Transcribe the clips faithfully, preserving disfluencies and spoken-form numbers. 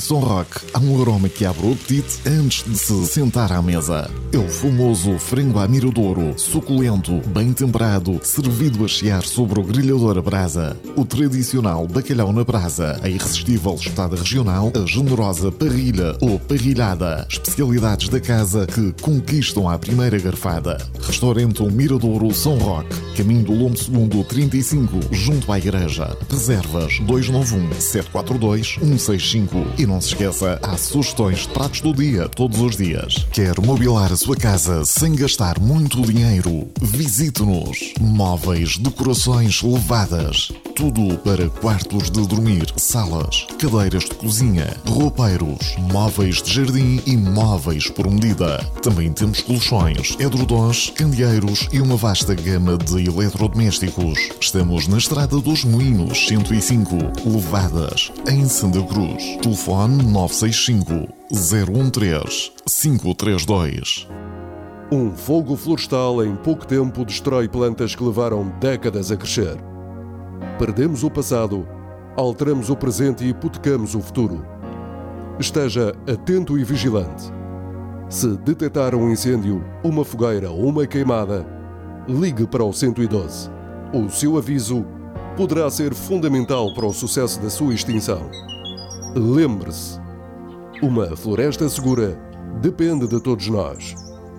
Som Rock há um aroma que abre o apetite antes de se sentar à mesa. É o famoso frango à miradouro, suculento, bem temperado, servido a chiar sobre o grelhador a brasa. O tradicional bacalhau na brasa, a irresistível espetada regional, a generosa parrilha ou parrilhada. Especialidades da casa que conquistam à primeira garfada. Restaurante Miradouro Som Rock, caminho do Lombo Segundo trinta e cinco, junto à igreja. Reservas dois nove um, sete quatro dois, um seis cinco. E não se esqueça, há sugestões de pratos do dia todos os dias. Quer mobilar a sua casa sem gastar muito dinheiro? Visite-nos. Móveis, decorações elevadas. Tudo para quartos de dormir, salas, cadeiras de cozinha, roupeiros, móveis de jardim e móveis por medida. Também temos colchões, edredons, candeeiros e uma vasta gama de eletrodomésticos. Estamos na Estrada dos Moinhos, cento e cinco, Levadas, em Santa Cruz. Telefone nove seis cinco, zero um três, cinco três dois. Um fogo florestal em pouco tempo destrói plantas que levaram décadas a crescer. Perdemos o passado, alteramos o presente e hipotecamos o futuro. Esteja atento e vigilante. Se detectar um incêndio, uma fogueira ou uma queimada, ligue para o cento e doze. O seu aviso poderá ser fundamental para o sucesso da sua extinção. Lembre-se, uma floresta segura depende de todos nós.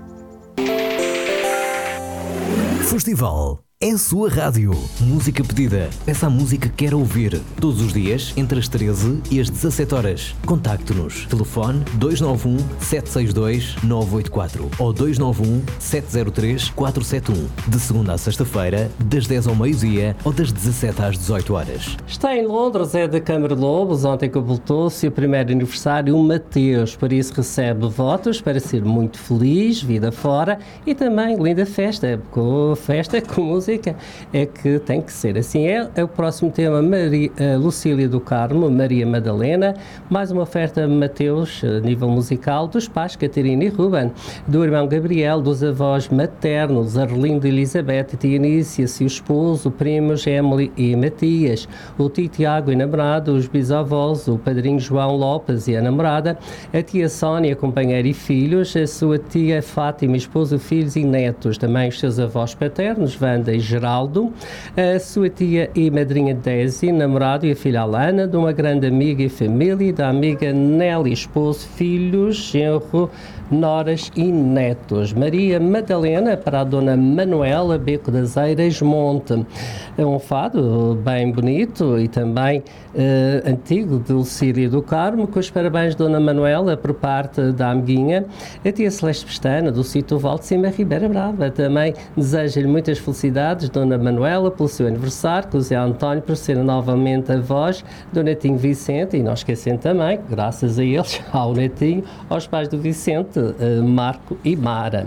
Festival é a sua rádio. Música pedida. Peça a música que quer ouvir. Todos os dias, entre as treze e as dezassete horas. Contacte-nos. Telefone dois nove um, sete seis dois, nove oito quatro ou dois nove um, sete zero três, quatro sete um. De segunda a sexta-feira, das dez ao meio-dia ou das dezassete às dezoito horas. Está em Londres, é da Câmara de Lobos. Ontem completou-se o primeiro aniversário, o Mateus. Por isso recebe votos para ser muito feliz, vida fora e também linda festa. Com festa com música. É que tem que ser assim. É, é o próximo tema, Maria, Lucília do Carmo, Maria Madalena, mais uma oferta Mateus, a nível musical, dos pais Catarina e Ruben, do irmão Gabriel, dos avós maternos, Arlindo e Elizabeth, tia Anícia, seu esposo, primos Emily e Matias, o tio Tiago e namorado, os bisavós, o padrinho João Lopes e a namorada, a tia Sónia, companheira e filhos, a sua tia Fátima, esposo, filhos e netos, também os seus avós paternos, Wanda e Geraldo, a sua tia e madrinha Desi, namorado e a filha Alana, de uma grande amiga e família, da amiga Nelly, esposo, filhos, genro, noras e netos. Maria Madalena para a dona Manuela, Beco das Eiras, Monte. É um fado bem bonito e também eh, antigo de Lucília do Carmo, com os parabéns dona Manuela por parte da amiguinha, a tia Celeste Pestana, do sítio Val de Cima, Ribeira Brava. Também deseja-lhe muitas felicidades, dona Manuela, pelo seu aniversário, com o Zé António por ser novamente a voz do netinho Vicente, e não esquecendo também, graças a eles, ao netinho, aos pais do Vicente, Marco e Mara.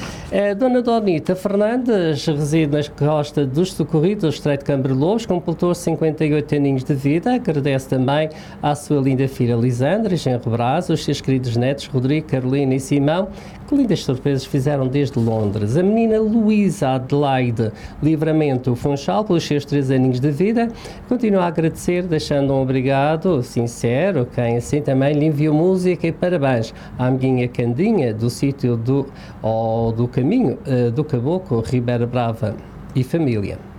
A dona Donita Fernandes reside nas costas dos Socorridos do Estreito de Câmara de Lobos, completou cinquenta e oito aninhos de vida. Agradece também à sua linda filha Lisandra, Genro Brás, os seus queridos netos Rodrigo, Carolina e Simão, que lindas surpresas fizeram desde Londres. A menina Luísa Adelaide Livramento Funchal, pelos seus três aninhos de vida, continua a agradecer, deixando um obrigado sincero, quem assim também lhe enviou música e parabéns à amiguinha Candinha, do sítio do, oh, do Caminho uh, do Caboclo, Ribeira Brava e família.